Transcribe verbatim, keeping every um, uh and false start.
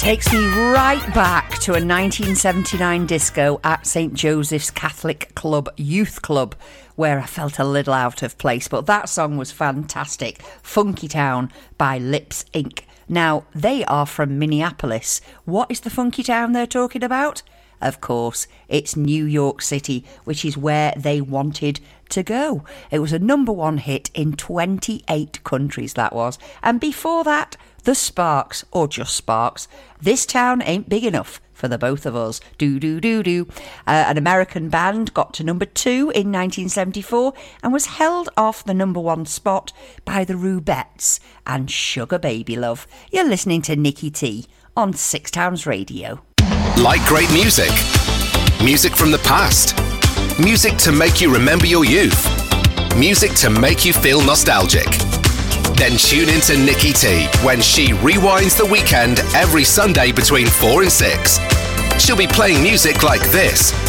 Takes me right back to a nineteen seventy-nine disco at Saint Joseph's Catholic Club Youth Club, where I felt a little out of place, but that song was fantastic. Funky Town by Lips Incorporated. Now, they are from Minneapolis. What is the funky town they're talking about? Of course, it's New York City, which is where they wanted to go. It was a number one hit in twenty-eight countries, that was. And before that, The Sparks, or just Sparks. This town ain't big enough for the both of us. Do, do, do, do. Uh, an American band got to number two in nineteen seventy-four and was held off the number one spot by the Rubettes and Sugar Baby Love. You're listening to Nikki T on Six Towns Radio. Like great music? Music from the past? Music to make you remember your youth? Music to make you feel nostalgic? Then tune in to Nikki T when she rewinds the weekend every Sunday between four and six. She'll be playing music like this.